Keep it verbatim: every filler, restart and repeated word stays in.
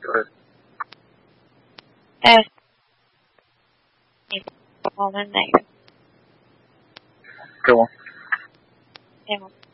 Go ahead. Uh, all in there. Go on. Yeah.